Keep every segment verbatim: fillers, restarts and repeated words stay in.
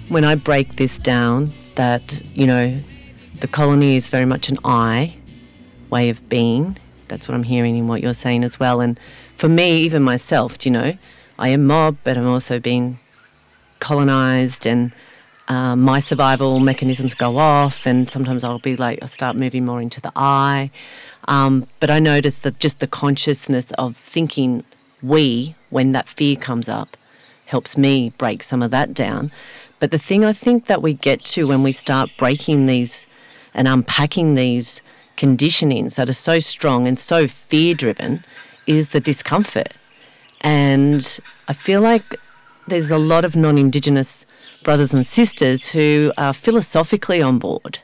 when I break this down, that, you know, the colony is very much an I way of being. That's what I'm hearing in what you're saying as well. And for me, even myself, you know, I am mob, but I'm also being colonised, and um, my survival mechanisms go off, and sometimes I'll be like, I'll start moving more into the I. Um, but I notice that just the consciousness of thinking we, when that fear comes up, helps me break some of that down. But the thing I think that we get to when we start breaking these and unpacking these conditionings that are so strong and so fear-driven is the discomfort. And I feel like there's a lot of non-Indigenous brothers and sisters who are philosophically on board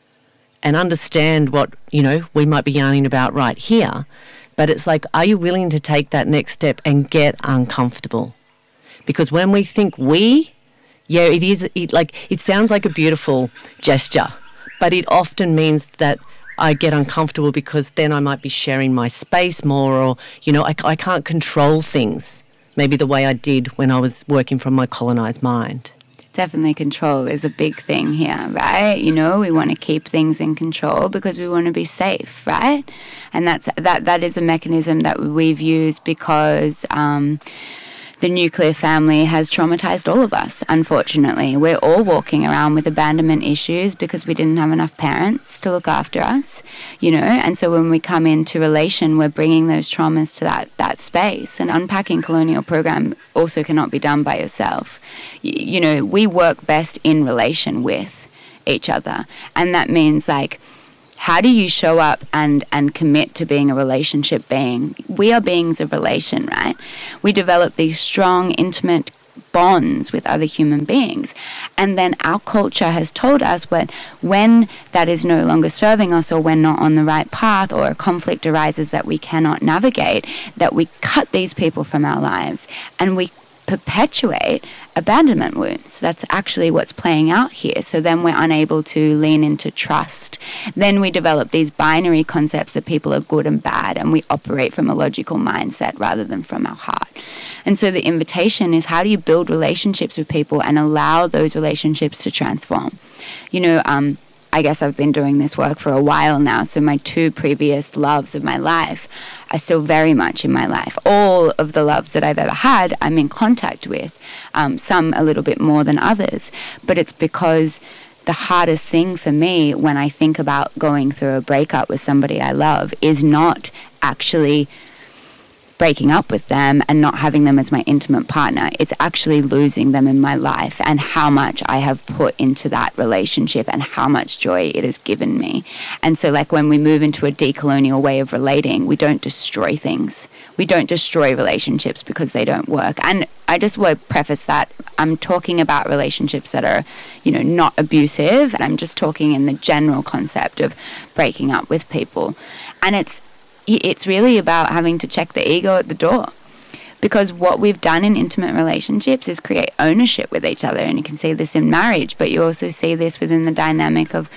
and understand what, you know, we might be yarning about right here. But it's like, are you willing to take that next step and get uncomfortable? Because when we think we, yeah, it is, it, like, it sounds like a beautiful gesture, but it often means that I get uncomfortable because then I might be sharing my space more, or, you know, I, I can't control things maybe the way I did when I was working from my colonised mind. Definitely control is a big thing here, right? You know, we want to keep things in control because we want to be safe, right? And that's that that is a mechanism that we've used because um, the nuclear family has traumatized all of us, unfortunately. We're all walking around with abandonment issues because we didn't have enough parents to look after us, you know? And so when we come into relation, we're bringing those traumas to that, that space. And unpacking colonial program also cannot be done by yourself. You, you know, we work best in relation with each other. And that means, like, how do you show up and, and commit to being a relationship being? We are beings of relation, right? We develop these strong, intimate bonds with other human beings. And then our culture has told us when, when that is no longer serving us, or we're not on the right path, or a conflict arises that we cannot navigate, that we cut these people from our lives and we perpetuate abandonment wounds. That's actually what's playing out here. So then we're unable to lean into trust. Then we develop these binary concepts that people are good and bad, and we operate from a logical mindset rather than from our heart. And so the invitation is, how do you build relationships with people and allow those relationships to transform? You know, um, I guess I've been doing this work for a while now, so my two previous loves of my life are still very much in my life. All of the loves that I've ever had, I'm in contact with, um, some a little bit more than others. But it's because the hardest thing for me when I think about going through a breakup with somebody I love is not actually breaking up with them and not having them as my intimate partner. It's actually losing them in my life, and how much I have put into that relationship and how much joy it has given me. And so, like, when we move into a decolonial way of relating, we don't destroy things. We don't destroy relationships because they don't work. And I just want to preface that I'm talking about relationships that are, you know, not abusive. And I'm just talking in the general concept of breaking up with people. And it's It's really about having to check the ego at the door, because what we've done in intimate relationships is create ownership with each other. And you can see this in marriage, but you also see this within the dynamic of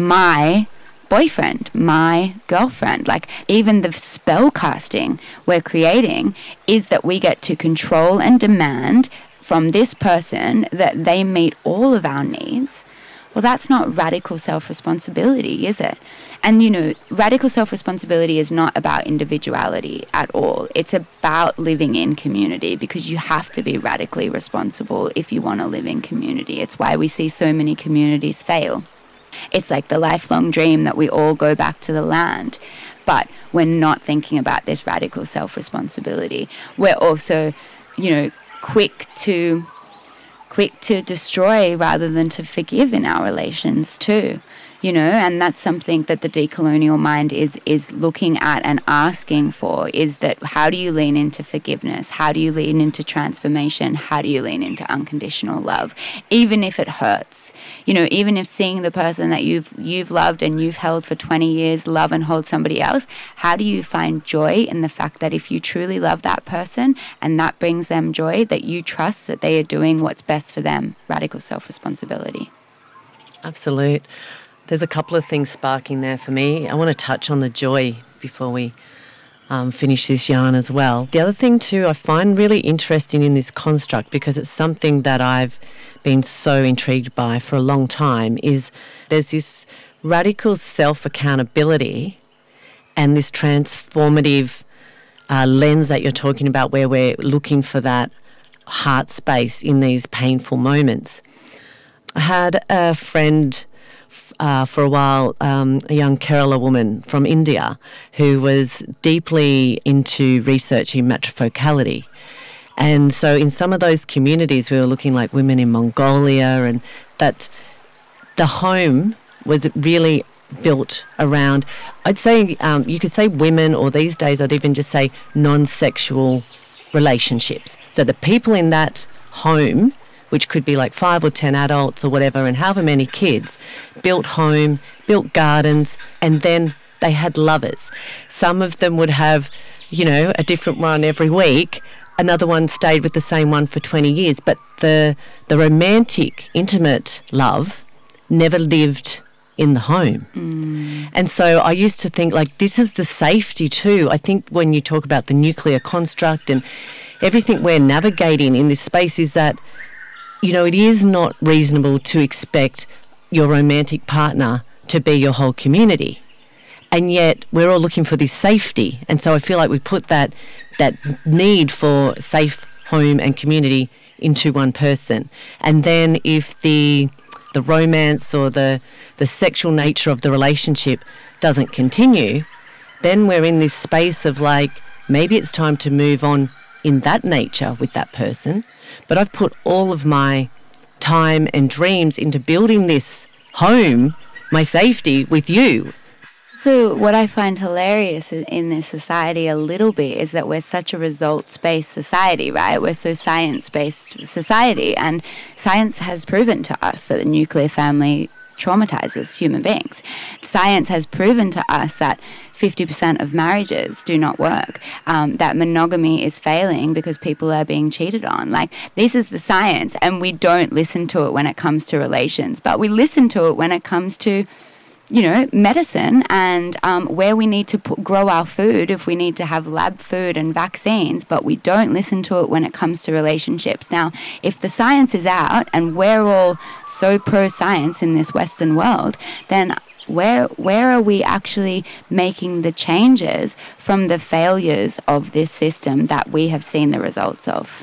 my boyfriend, my girlfriend. Like, even the spell casting we're creating is that we get to control and demand from this person that they meet all of our needs. Well, that's not radical self-responsibility, is it? And, you know, radical self-responsibility is not about individuality at all. It's about living in community, because you have to be radically responsible if you want to live in community. It's why we see so many communities fail. It's like the lifelong dream that we all go back to the land. But we're not thinking about this radical self-responsibility. We're also, you know, quick to... quick to destroy rather than to forgive in our relations too, you know, and that's something that the decolonial mind is is looking at and asking for, is that how do you lean into forgiveness? How do you lean into transformation? How do you lean into unconditional love? Even if it hurts, you know, even if seeing the person that you've you've loved and you've held for twenty years love and hold somebody else, how do you find joy in the fact that if you truly love that person and that brings them joy, that you trust that they are doing what's best for them? Radical self-responsibility. Absolute. There's a couple of things sparking there for me. I want to touch on the joy before we um, finish this yarn as well. The other thing too I find really interesting in this construct, because it's something that I've been so intrigued by for a long time, is there's this radical self-accountability and this transformative uh, lens that you're talking about, where we're looking for that heart space in these painful moments. I had a friend uh, for a while, um, a young Kerala woman from India who was deeply into researching matrifocality. And so in some of those communities, we were looking like women in Mongolia, and that the home was really built around, I'd say, um, you could say women, or these days I'd even just say non-sexual relationships. So the people in that home, which could be like five or ten adults or whatever, and however many kids, built home, built gardens, and then they had lovers. Some of them would have, you know, a different one every week. Another one stayed with the same one for twenty years. But the the romantic, intimate love never lived in the home. Mm. And so I used to think, like, this is the safety too. I think when you talk about the nuclear construct and everything we're navigating in this space, is that, you know, it is not reasonable to expect your romantic partner to be your whole community. And yet we're all looking for this safety. And so I feel like we put that that need for safe home and community into one person. And then if the the romance or the the sexual nature of the relationship doesn't continue, then we're in this space of like, maybe it's time to move on in that nature with that person. But I've put all of my time and dreams into building this home, my safety, with you. So what I find hilarious in this society a little bit is that we're such a results-based society, right? We're so science-based society, and science has proven to us that the nuclear family traumatizes human beings. Science has proven to us that fifty percent of marriages do not work, um, that monogamy is failing because people are being cheated on. Like, this is the science, and we don't listen to it when it comes to relations, but we listen to it when it comes to, you know, medicine and um, where we need to put, grow our food, if we need to have lab food and vaccines, but we don't listen to it when it comes to relationships. Now, if the science is out and we're all so pro-science in this Western world, then where where are we actually making the changes from the failures of this system that we have seen the results of?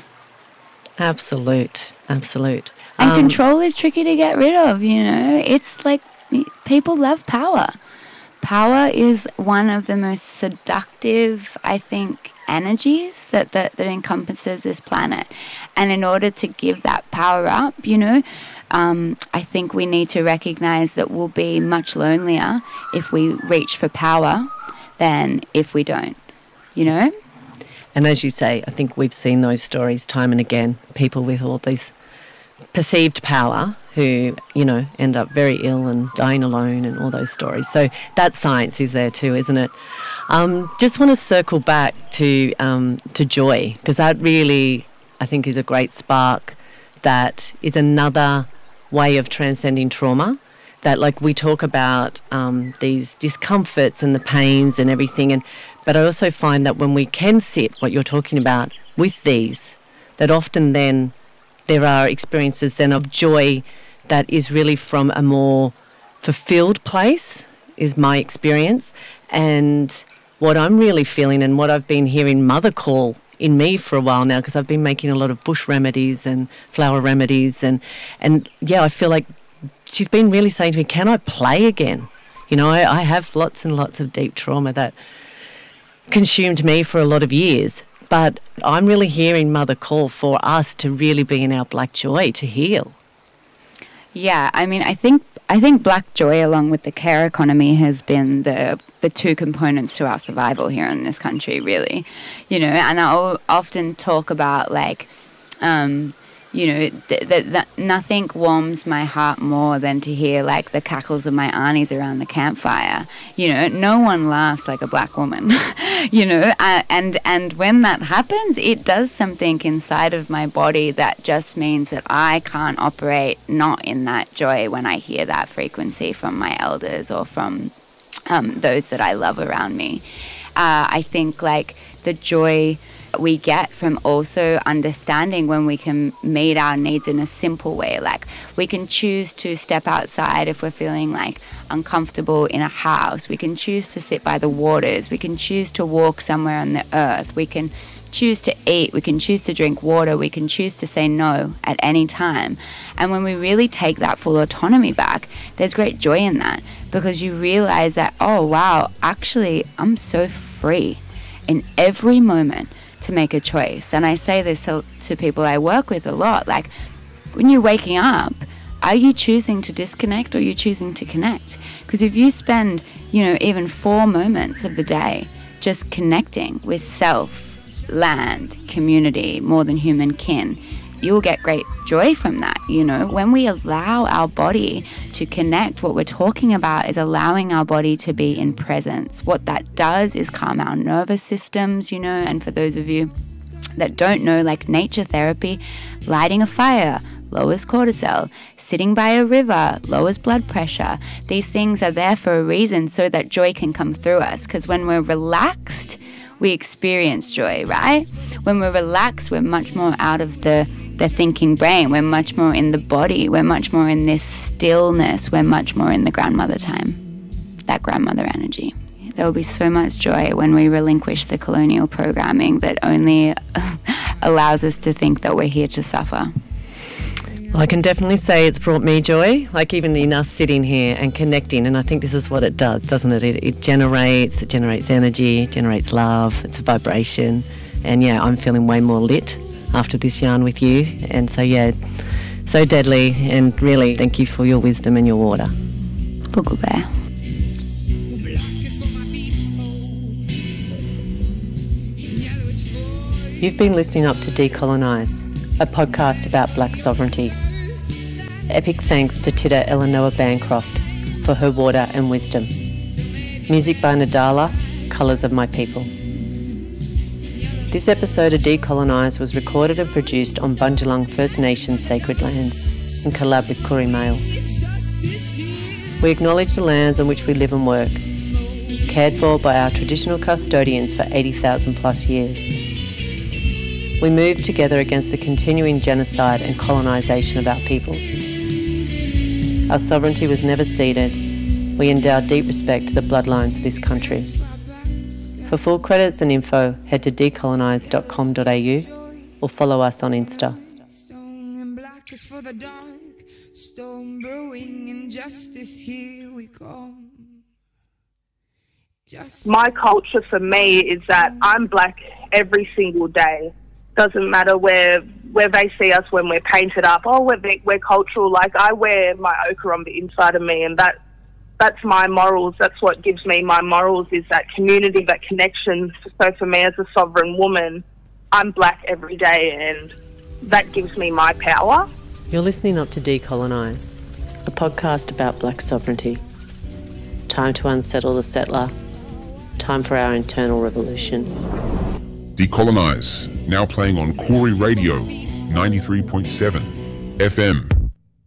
Absolute, absolute. And um, control is tricky to get rid of, you know. It's like, people love power. Power is one of the most seductive, I think, energies that, that, that encompasses this planet. And in order to give that power up, you know, um, I think we need to recognize that we'll be much lonelier if we reach for power than if we don't, you know? And as you say, I think we've seen those stories time and again, people with all these perceived power who, you know, end up very ill and dying alone and all those stories. So that science is there too, isn't it? Um, just want to circle back to um, to joy, because that really, I think, is a great spark. That is another way of transcending trauma. That, like, we talk about um, these discomforts and the pains and everything, and but I also find that when we can sit, what you're talking about, with these, that often then there are experiences then of joy that is really from a more fulfilled place, is my experience. And what I'm really feeling, and what I've been hearing Mother call in me for a while now, because I've been making a lot of bush remedies and flower remedies, and, and yeah, I feel like she's been really saying to me, can I play again? You know, I, I have lots and lots of deep trauma that consumed me for a lot of years. But I'm really hearing Mother call for us to really be in our black joy, to heal. Yeah, I mean, I think I think black joy, along with the care economy, has been the the two components to our survival here in this country, really. You know, and I'll often talk about, like, um, you know, that th- th- nothing warms my heart more than to hear, like, the cackles of my aunties around the campfire. You know, no one laughs like a black woman, you know, uh, and, and when that happens, it does something inside of my body that just means that I can't operate not in that joy when I hear that frequency from my elders or from um, those that I love around me. Uh, I think like the joy we get from also understanding when we can meet our needs in a simple way. Like we can choose to step outside if we're feeling like uncomfortable in a house. We can choose to sit by the waters. We can choose to walk somewhere on the earth. We can choose to eat. We can choose to drink water. We can choose to say no at any time. And when we really take that full autonomy back, there's great joy in that, because you realize that, oh wow, actually I'm so free in every moment to make a choice. And I say this to, to people I work with a lot, like when you're waking up, are you choosing to disconnect or are you choosing to connect? Because if you spend, you know, even four moments of the day just connecting with self, land, community, more than human kin, you'll get great joy from that. You know, when we allow our body to connect, what we're talking about is allowing our body to be in presence. What that does is calm our nervous systems, you know, and for those of you that don't know, like nature therapy, lighting a fire lowers cortisol, sitting by a river lowers blood pressure. These things are there for a reason, so that joy can come through us, because when we're relaxed, we experience joy, right? When we're relaxed, we're much more out of the, the thinking brain. We're much more in the body. We're much more in this stillness. We're much more in the grandmother time, that grandmother energy. There will be so much joy when we relinquish the colonial programming that only allows us to think that we're here to suffer. Well, I can definitely say it's brought me joy, like even in us sitting here and connecting, and I think this is what it does, doesn't it? It, it generates, it generates energy, generates love, it's a vibration, and yeah, I'm feeling way more lit after this yarn with you, and so yeah, so deadly, and really thank you for your wisdom and your water. Bugle Bear. You've been listening up to Decolonise, a podcast about black sovereignty. Epic thanks to Tita Eleanor Bancroft for her water and wisdom. Music by Nadala, Colours of My People. This episode of Decolonise was recorded and produced on Bundjalung First Nation sacred lands in collab with Koori Mail. We acknowledge the lands on which we live and work, cared for by our traditional custodians for eighty thousand plus years. We move together against the continuing genocide and colonisation of our peoples. Our sovereignty was never ceded. We endow deep respect to the bloodlines of this country. For full credits and info, head to decolonise dot com dot a u or follow us on Insta. My culture for me is that I'm black every single day. Doesn't matter where where they see us when we're painted up. Oh, we're we're cultural. Like I wear my ochre on the inside of me, and that that's my morals. That's what gives me my morals, is that community, that connection. So for me as a sovereign woman, I'm black every day, and that gives me my power. You're listening up to Decolonise, a podcast about black sovereignty. Time to unsettle the settler. Time for our internal revolution. Decolonise, now playing on Koori Radio, ninety-three point seven F M.